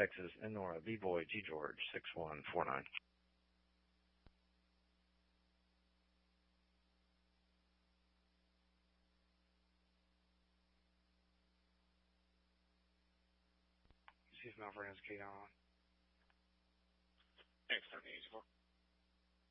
Texas, and Nora, B-Boy, G. George, 6149. See if my friends get on. Thanks, 784.